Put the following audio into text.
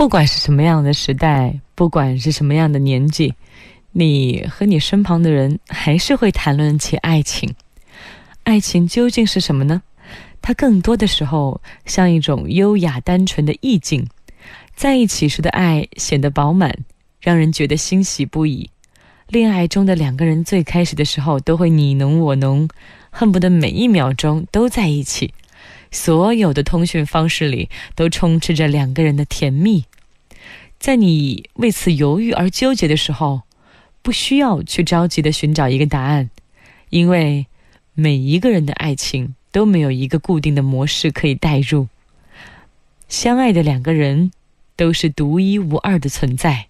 不管是什么样的时代，不管是什么样的年纪，你和你身旁的人还是会谈论起爱情。爱情究竟是什么呢？它更多的时候像一种优雅单纯的意境，在一起时的爱显得饱满，让人觉得欣喜不已。恋爱中的两个人最开始的时候都会你侬我侬，恨不得每一秒钟都在一起，所有的通讯方式里都充斥着两个人的甜蜜。在你为此犹豫而纠结的时候，不需要去着急地寻找一个答案，因为每一个人的爱情都没有一个固定的模式可以代入。相爱的两个人都是独一无二的存在。